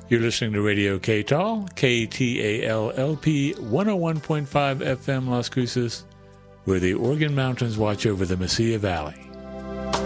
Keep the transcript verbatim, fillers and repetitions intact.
You're listening to Radio K T A L, K T A L L P one oh one point five F M Las Cruces, where the Organ Mountains watch over the Mesilla Valley.